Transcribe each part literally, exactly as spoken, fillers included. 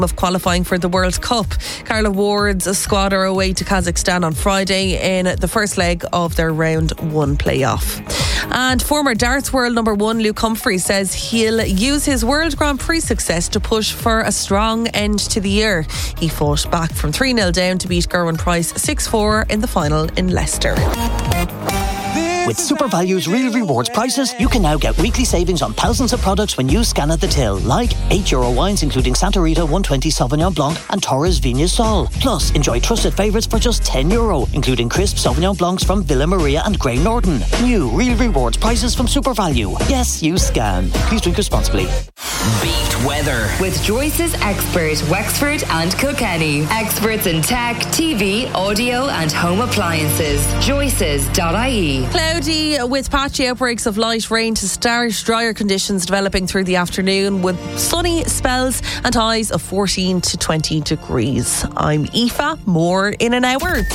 of qualifying for the World Cup. Carla Ward's squad are away to Kazakhstan on Friday in the first leg of their round one playoff. And former darts world number one Luke Humphrey says he'll use his World Grand Prix success to push for a strong end to the year. He fought back from three nil down to beat Gerwyn Price six four in the final in Leicester. With SuperValue's Real Rewards prices, you can now get weekly savings on thousands of products when you scan at the till, like eight euro wines including Santa Rita one twenty Sauvignon Blanc and Torres Vignes Sol. Plus, enjoy trusted favourites for just ten euro, including crisp Sauvignon Blancs from Villa Maria and Grey Norton. New Real Rewards prices from SuperValue. Yes, you scan. Please drink responsibly. Beat weather with Joyce's expert Wexford and Kilkenny. Experts in tech, T V, audio and home appliances. Joyces dot I E. Cloudy with patchy outbreaks of light rain to start, drier conditions developing through the afternoon with sunny spells and highs of fourteen to twenty degrees. I'm Aoife, more in an hour. I wish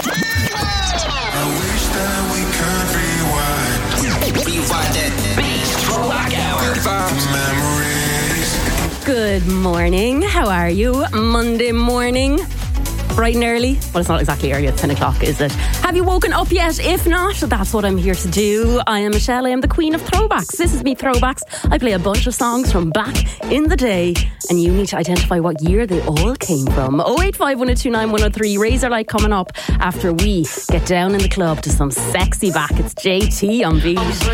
that we could rewind. Rewind it. Beat Throwback Hour. Good morning. How are you? Monday morning. Bright and early. Well, it's not exactly early. It's ten o'clock, is it? Have you woken up yet? If not, that's what I'm here to do. I am Michelle. I am the queen of throwbacks. This is me Throwbacks. I play a bunch of songs from back in the day, and you need to identify what year they all came from. oh eight five, one oh two nine, one oh three. Razor Light coming up after we get down in the club to some sexy back. It's J T on Beat.